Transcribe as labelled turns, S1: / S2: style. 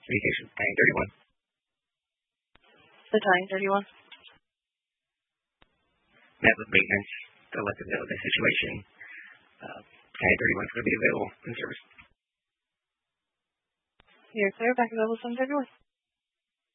S1: Communications, Tying 31.
S2: The Tying 31.
S1: Met with maintenance to let them know the situation. Tying 31 is going to be available in service.
S2: You're clear. Back available 731.